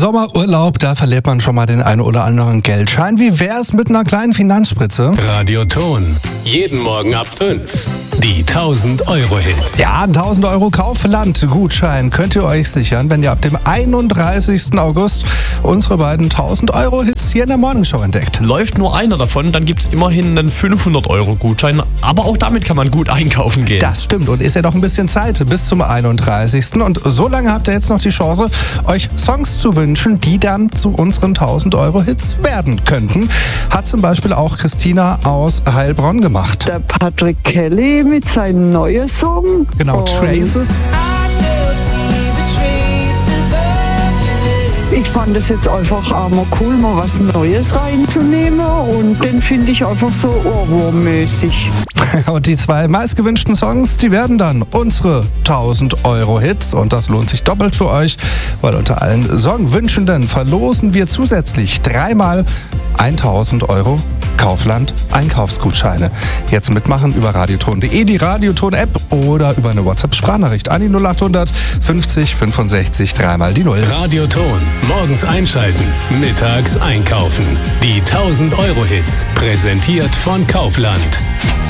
Sommerurlaub, da verliert man schon mal den einen oder anderen Geldschein. Wie wär's mit einer kleinen Finanzspritze? Radioton. Jeden Morgen ab 5. Die 1000-Euro-Hits. Ja, 1000 Euro Kaufland-Gutschein könnt ihr euch sichern, wenn ihr ab dem 31. August unsere beiden 1000 Euro Hits hier in der Morningshow entdeckt. Läuft nur einer davon, dann gibt's immerhin einen 500 Euro Gutschein. Aber auch damit kann man gut einkaufen gehen. Das stimmt und ist ja noch ein bisschen Zeit bis zum 31. Und so lange habt ihr jetzt noch die Chance, euch Songs zu wünschen, die dann zu unseren 1000 Euro Hits werden könnten. Hat zum Beispiel auch Christina aus Heilbronn gemacht. Der Patrick Kelly mit seinem neuen Song. Genau, Traces. Ich fand es jetzt einfach einmal cool, mal was Neues reinzunehmen und den finde ich einfach so ohrwurmmäßig. Und die zwei meistgewünschten Songs, die werden dann unsere 1000 Euro Hits und das lohnt sich doppelt für euch, weil unter allen Songwünschenden verlosen wir zusätzlich dreimal 1000 Euro Kaufland Einkaufsgutscheine. Jetzt mitmachen über radioton.de, die Radioton-App oder über eine WhatsApp-Sprachnachricht an die 0800 50 65 3 die 0. Radioton. Morgens einschalten, mittags einkaufen. Die 1000 Euro Hits. Präsentiert von Kaufland.